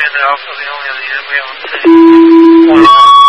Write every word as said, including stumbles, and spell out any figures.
the alpha, the only other unit we own today.